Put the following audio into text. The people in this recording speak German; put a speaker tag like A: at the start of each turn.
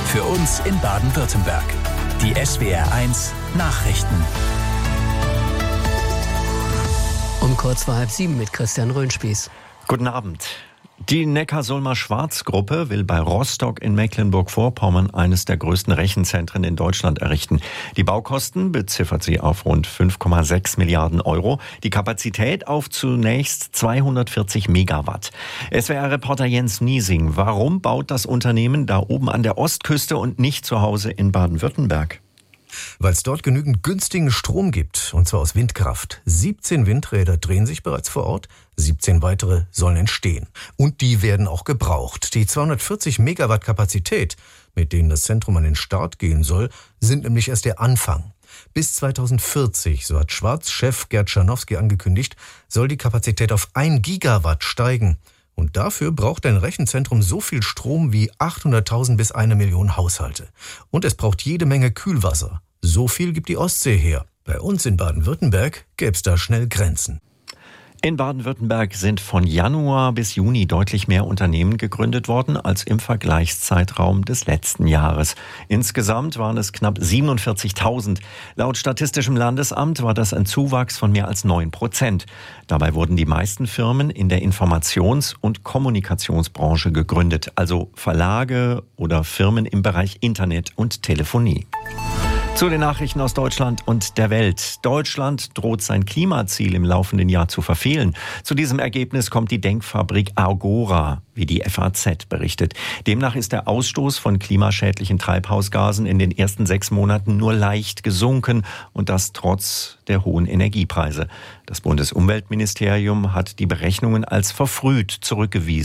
A: Für uns in Baden-Württemberg. Die SWR1 Nachrichten.
B: Um kurz vor 6:30 mit Christian Röhnspieß.
C: Guten Abend. Die Neckarsulmer-Schwarz-Gruppe will bei Rostock in Mecklenburg-Vorpommern eines der größten Rechenzentren in Deutschland errichten. Die Baukosten beziffert sie auf rund 5,6 Milliarden Euro. Die Kapazität auf zunächst 240 Megawatt. SWR-Reporter Jens Niesing, warum baut das Unternehmen da oben an der Ostküste und nicht zu Hause in Baden-Württemberg?
D: Weil es dort genügend günstigen Strom gibt, und zwar aus Windkraft. 17 Windräder drehen sich bereits vor Ort, 17 weitere sollen entstehen. Und die werden auch gebraucht. Die 240 Megawatt Kapazität, mit denen das Zentrum an den Start gehen soll, sind nämlich erst der Anfang. Bis 2040, so hat Schwarz-Chef Gerd Scharnowski angekündigt, soll die Kapazität auf 1 Gigawatt steigen. Und dafür braucht ein Rechenzentrum so viel Strom wie 800.000 bis 1 Million Haushalte. Und es braucht jede Menge Kühlwasser. So viel gibt die Ostsee her. Bei uns in Baden-Württemberg gäbe es da schnell Grenzen.
C: In Baden-Württemberg sind von Januar bis Juni deutlich mehr Unternehmen gegründet worden als im Vergleichszeitraum des letzten Jahres. Insgesamt waren es knapp 47.000. Laut Statistischem Landesamt war das ein Zuwachs von mehr als 9%. Dabei wurden die meisten Firmen in der Informations- und Kommunikationsbranche gegründet, also Verlage oder Firmen im Bereich Internet und Telefonie. Zu den Nachrichten aus Deutschland und der Welt. Deutschland droht sein Klimaziel im laufenden Jahr zu verfehlen. Zu diesem Ergebnis kommt die Denkfabrik Agora, wie die FAZ berichtet. Demnach ist der Ausstoß von klimaschädlichen Treibhausgasen in den ersten 6 Monaten nur leicht gesunken und das trotz der hohen Energiepreise. Das Bundesumweltministerium hat die Berechnungen als verfrüht zurückgewiesen.